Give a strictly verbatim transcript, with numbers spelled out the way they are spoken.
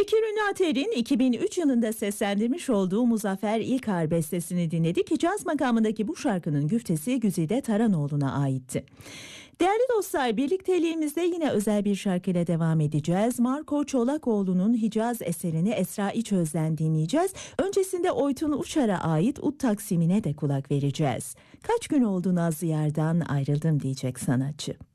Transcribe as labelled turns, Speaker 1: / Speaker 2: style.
Speaker 1: Bekir Ünater'in iki bin üç yılında seslendirmiş olduğu Muzaffer İlkar bestesini dinledik. Hicaz makamındaki bu şarkının güftesi Güzide Taranoğlu'na aitti. Değerli dostlar, birlikteliğimizde yine özel bir şarkıyla devam edeceğiz. Marco Çolakoğlu'nun Hicaz eserini Esra İçöz'den dinleyeceğiz. Öncesinde Oytun Uçar'a ait Ut Taksimine de kulak vereceğiz. Kaç gün oldu Nazlı Yar'dan ayrıldım diyecek sanatçı.